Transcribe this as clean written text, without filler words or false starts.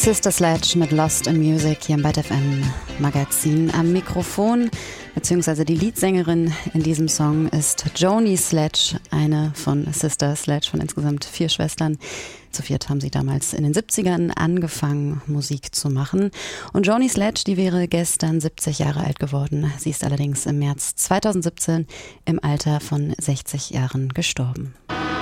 Sister Sledge mit Lost in Music hier im Byte FM Magazin. Am Mikrofon, beziehungsweise die Leadsängerin in diesem Song ist Joni Sledge, eine von Sister Sledge, von insgesamt 4 Schwestern. Zu viert haben sie damals in den 70ern angefangen, Musik zu machen. Und Joni Sledge, die wäre gestern 70 Jahre alt geworden. Sie ist allerdings im März 2017 im Alter von 60 Jahren gestorben.